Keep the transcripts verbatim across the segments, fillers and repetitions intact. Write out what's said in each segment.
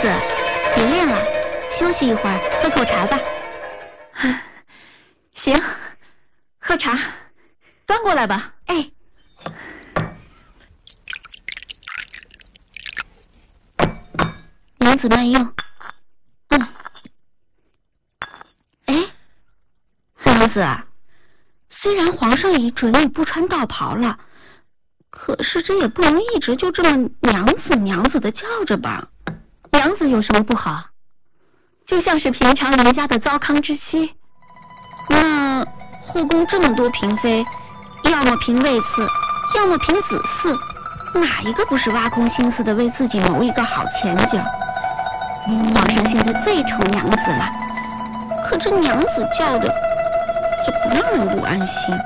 子，别练了，休息一会儿，喝口茶吧。 行，喝茶，端过来吧。 哎。娘子慢用。嗯。哎，娘子啊，虽然皇上已准你不穿道袍了，可是这也不能一直就这么娘子娘子的叫着吧？ 娘子有什么不好？就像是平常人家的糟糠之妻。 那后宫这么多嫔妃，要么嫔位次，要么嫔子嗣，哪一个不是挖空心思的为自己谋一个好前景？皇上现在最宠娘子了，可这娘子叫的也不让人不安心。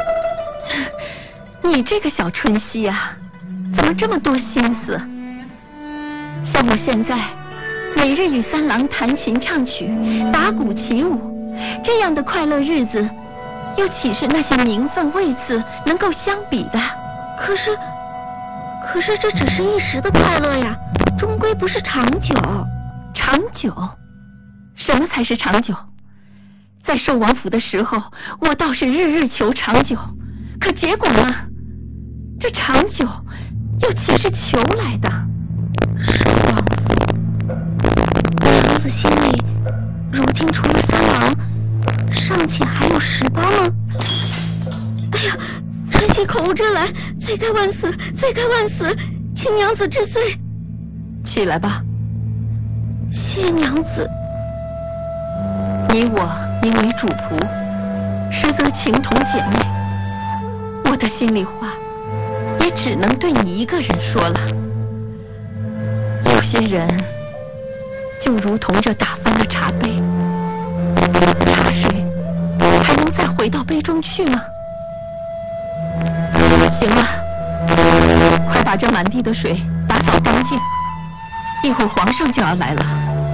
你这个小春熙啊，怎么这么多心思？像我现在每日与三郎弹琴唱曲、打鼓起舞，这样的快乐日子，又岂是那些名分位次能够相比的？ 可是，可是这只是一时的快乐呀，终归不是长久。 长久？什么才是长久？在寿王府的时候，我倒是日日求长久，可结果呢？这长久又岂是求来的？ 寿王府，娘子心里如今除了三郎，尚且还有十八吗？哎呀，臣妾口无遮拦，罪该万死，罪该万死，请娘子治罪。 起来吧。 谢娘子。 你我名为主仆，实则情同姐妹。我的心里话也只能对你一个人说了。有些人就如同这打翻了茶杯，茶水还能再回到杯中去吗？行了，快把这满地的水打扫干净，一会儿皇上就要来了。